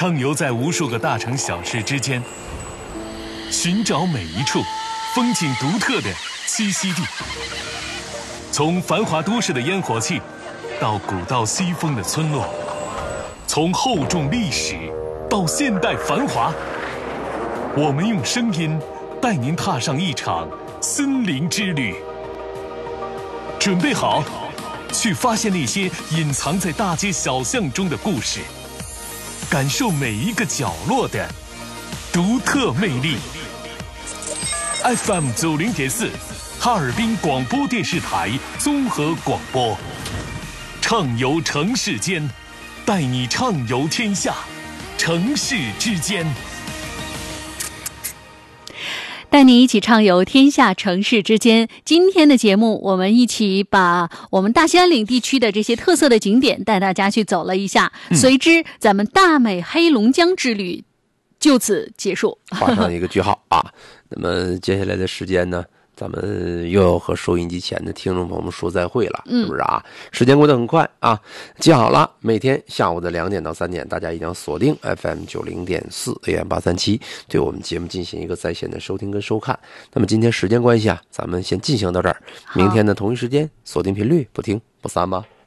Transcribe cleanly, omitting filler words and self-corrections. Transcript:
畅游在无数个大城小市之间，寻找每一处风景独特的栖息地。从繁华都市的烟火气，到古道西风的村落，从厚重历史到现代繁华，我们用声音带您踏上一场森林之旅。准备好，去发现那些隐藏在大街小巷中的故事，感受每一个角落的独特魅力。FM 90.4，哈尔滨广播电视台综合广播，畅游城市间，带你畅游天下，城市之间。 带你一起畅游天下城市之间。今天的节目，我们一起把我们大兴安岭地区的这些特色的景点带大家去走了一下。随之，咱们大美黑龙江之旅就此结束， 画上一个句号啊。那么接下来的时间呢，咱们又要和收音机前的听众朋友们说再会了，是不是啊？时间过得很快啊！记好了，每天下午的2点到3点，大家一定要锁定 FM 90.4 AM 837，对我们节目进行一个在线的收听跟收看。那么今天时间关系啊，咱们先进行到这儿，明天的同一时间锁定频率，不听不散吧。